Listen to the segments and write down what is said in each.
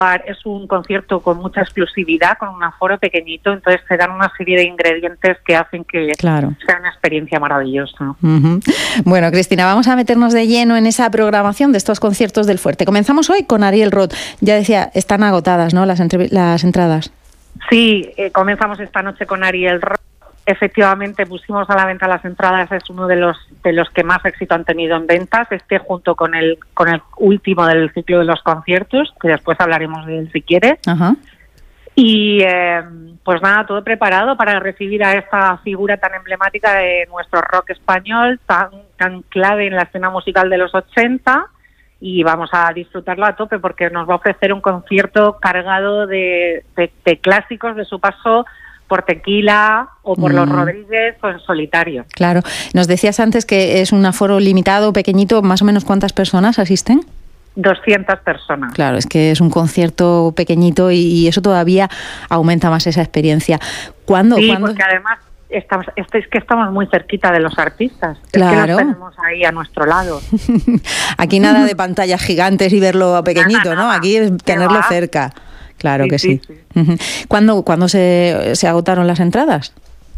es un concierto con mucha exclusividad, con un aforo pequeñito, entonces te dan una serie de ingredientes que hacen que sea una experiencia maravillosa. Bueno, Cristina, vamos a meternos de lleno en esa programación de estos conciertos del Fuerte. Comenzamos hoy con Ariel Roth. Ya decía, están agotadas, ¿no?, las entradas. Sí, comenzamos esta noche con Ariel Roth. Efectivamente, pusimos a la venta las entradas, es uno de los que más éxito han tenido en ventas, junto con el último del ciclo de los conciertos, que después hablaremos de él si quieres. Ajá. Y pues nada, todo preparado para recibir a esta figura tan emblemática de nuestro rock español, tan clave en la escena musical de los 80, y vamos a disfrutarlo a tope porque nos va a ofrecer un concierto cargado de clásicos de su paso por Tequila o por Los Rodríguez o en solitario. Claro. Nos decías antes que es un aforo limitado, pequeñito. ¿Más o menos cuántas personas asisten? 200 personas. Claro, es que es un concierto pequeñito y eso todavía aumenta más esa experiencia. ¿Cuándo? Porque además es que estamos muy cerquita de los artistas. Claro. Es que los tenemos ahí a nuestro lado. Aquí nada de pantallas gigantes y verlo pequeñito, ¿no? Aquí es tenerlo cerca. Claro que sí. ¿Cuándo se agotaron las entradas?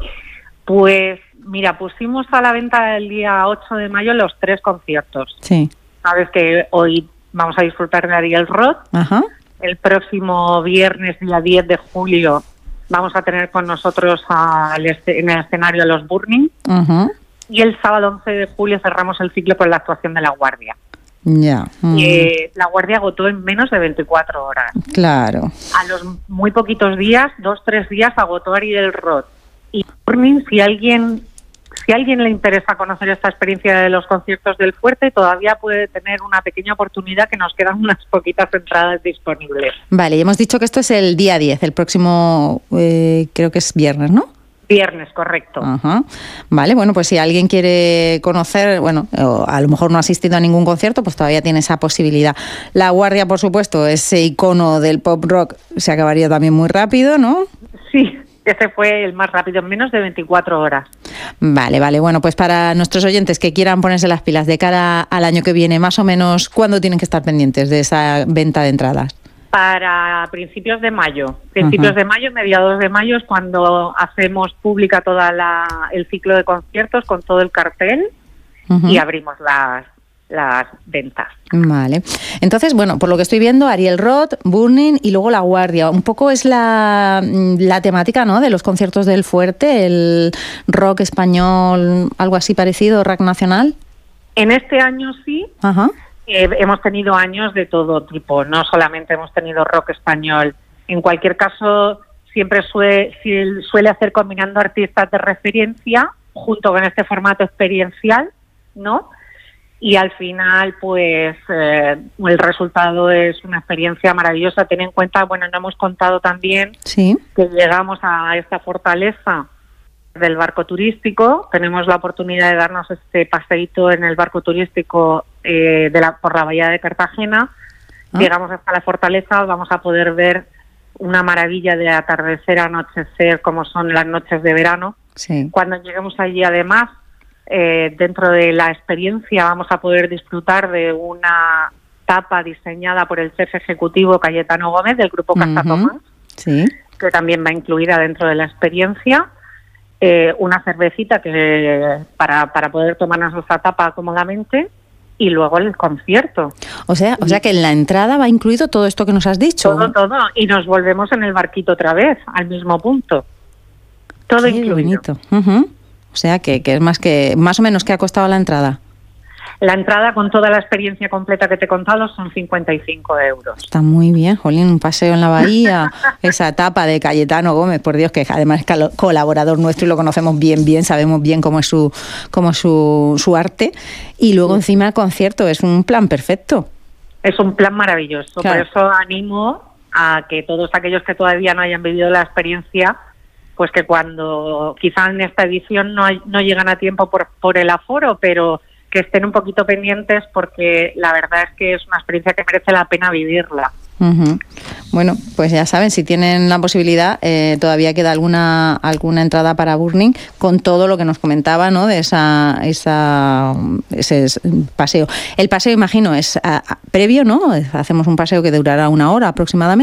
Pues mira, pusimos a la venta el día 8 de mayo los 3 conciertos. Sí. Sabes que hoy vamos a disfrutar de Ariel Roth. Ajá. El próximo viernes, día 10 de julio, vamos a tener con nosotros en el escenario a los Burning. Ajá. Y el sábado 11 de julio cerramos el ciclo con la actuación de La Guardia. Ya. La Guardia agotó en menos de 24 horas. Claro. A los muy poquitos días, 2-3 días, agotó Ariel Roth. Y Burning, si a alguien le interesa conocer esta experiencia de los conciertos del Fuerte, todavía puede tener una pequeña oportunidad, que nos quedan unas poquitas entradas disponibles. Vale, y hemos dicho que esto es el día 10, el próximo, creo que es viernes, ¿no? Viernes, correcto. Ajá. Vale, bueno, pues si alguien quiere conocer, a lo mejor no ha asistido a ningún concierto, pues todavía tiene esa posibilidad. La Guardia, por supuesto, ese icono del pop rock, se acabaría también muy rápido, ¿no? Sí, ese fue el más rápido, en menos de 24 horas. Vale. Bueno, pues para nuestros oyentes que quieran ponerse las pilas de cara al año que viene, más o menos, ¿cuándo tienen que estar pendientes de esa venta de entradas? Para principios de mayo. Mediados de mayo es cuando hacemos pública toda el ciclo de conciertos con todo el cartel y abrimos las ventas. Vale. Entonces, bueno, por lo que estoy viendo, Ariel Roth, Burning y luego La Guardia. Un poco es la temática, ¿no?, de los conciertos del Fuerte, el rock español, algo así parecido, rock nacional. En este año sí. Ajá. Hemos tenido años de todo tipo, no solamente hemos tenido rock español. En cualquier caso, siempre suele hacer combinando artistas de referencia junto con este formato experiencial, ¿no? Y al final, pues, el resultado es una experiencia maravillosa. Ten en cuenta, no hemos contado también que llegamos a esta fortaleza del barco turístico. Tenemos la oportunidad de darnos este paseíto en el barco turístico por la bahía de Cartagena. Llegamos hasta la fortaleza, vamos a poder ver una maravilla de atardecer, anochecer, como son las noches de verano. Sí. Cuando lleguemos allí, además, dentro de la experiencia vamos a poder disfrutar de una tapa diseñada por el chef ejecutivo Cayetano Gómez del grupo Casa Tomás, que también va incluida dentro de la experiencia. Una cervecita para poder tomarnos esa tapa cómodamente, y luego el concierto. O sea que en la entrada va incluido todo esto que nos has dicho. Todo, y nos volvemos en el barquito otra vez, al mismo punto. Todo incluido. Bonito. O sea que es más o menos que ha costado la entrada. La entrada con toda la experiencia completa que te he contado son 55 euros. Está muy bien, jolín, un paseo en la bahía, esa etapa de Cayetano Gómez, por Dios, que además es colaborador nuestro y lo conocemos bien, sabemos bien cómo es su arte. Y luego encima el concierto, es un plan perfecto. Es un plan maravilloso, claro. Por eso animo a que todos aquellos que todavía no hayan vivido la experiencia, pues que cuando quizá en esta edición no llegan a tiempo por el aforo, pero que estén un poquito pendientes, porque la verdad es que es una experiencia que merece la pena vivirla. Bueno, pues ya saben, si tienen la posibilidad, todavía queda alguna entrada para Burning con todo lo que nos comentaba, ¿no? De ese paseo. El paseo, imagino, es previo, ¿no? Hacemos un paseo que durará 1 hora aproximadamente.